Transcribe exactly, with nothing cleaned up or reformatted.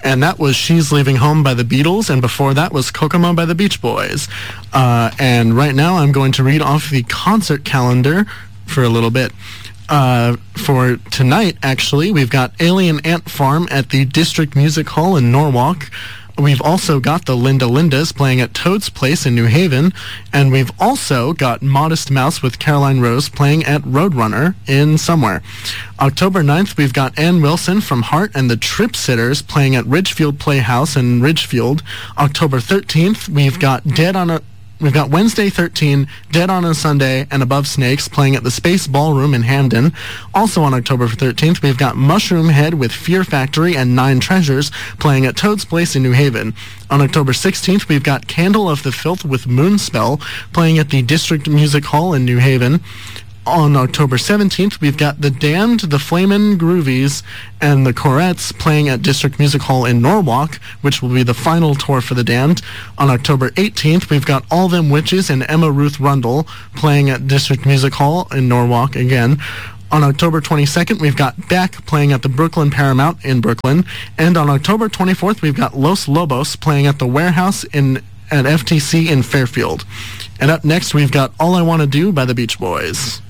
and that was She's Leaving Home by the Beatles, and before that was Kokomo by the Beach Boys. Uh, and right now I'm going to read off the concert calendar for a little bit. Uh, for tonight, actually, we've got Alien Ant Farm at the District Music Hall in Norwalk. We've also got the Linda Lindas playing at Toad's Place in New Haven, and we've also got Modest Mouse with Caroline Rose playing at Roadrunner in somewhere. October ninth, we've got Ann Wilson from Heart and the Trip Sitters playing at Ridgefield Playhouse in Ridgefield. October thirteenth, we've got Dead on a We've got Wednesday thirteen, Dead on a Sunday, and Above Snakes playing at the Space Ballroom in Hamden. Also on October thirteenth, we've got Mushroom Head with Fear Factory and Nine Treasures playing at Toad's Place in New Haven. On October sixteenth, we've got Candle of the Filth with Moonspell playing at the District Music Hall in New Haven. On October seventeenth, we've got The Damned, The Flamin' Groovies, and The Corettes playing at District Music Hall in Norwalk, which will be the final tour for The Damned. On October eighteenth, we've got All Them Witches and Emma Ruth Rundle playing at District Music Hall in Norwalk again. On October twenty-second, we've got Beck playing at the Brooklyn Paramount in Brooklyn. And on October twenty-fourth, we've got Los Lobos playing at the Warehouse in at F T C in Fairfield. And up next, we've got All I Want to Do by the Beach Boys.